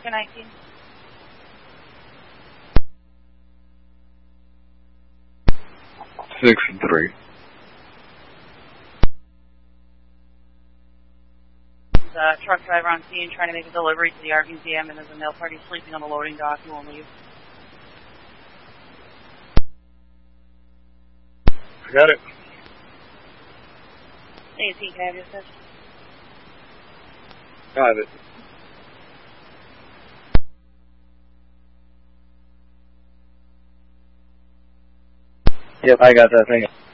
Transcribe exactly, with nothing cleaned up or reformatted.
two nineteen. Six and three. The truck driver on scene trying to make a delivery to the art museum, and there's a mail party sleeping on the loading dock. He won't leave. I got it. Hey, Pete, can I have your assist? Got it. Yep, I got that thing.